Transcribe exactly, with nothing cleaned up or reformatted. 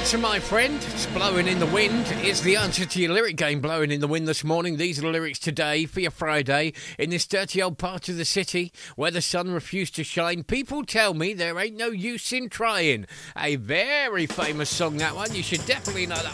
Alexa, my friend, it's blowing in the wind. It's the answer to your lyric game, blowing in the wind this morning. These are the lyrics today for your Friday. In this dirty old part of the city where the sun refused to shine, people tell me there ain't no use in trying. A very famous song, that one. You should definitely know that